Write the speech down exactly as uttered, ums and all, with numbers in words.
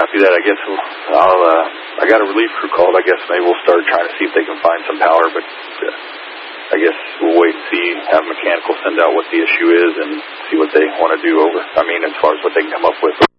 Copy that. I guess we'll, I'll, uh, I got a relief crew called. I guess maybe we'll start trying to see if they can find some power, but uh, I guess we'll wait and see, have mechanical send out what the issue is and see what they want to do over. I mean, as far as what they can come up with.